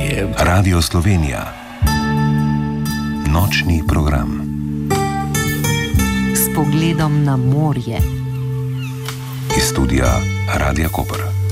Radio Slovenija. Nočni program. S pogledom na morje. Iz studia Radia Koper.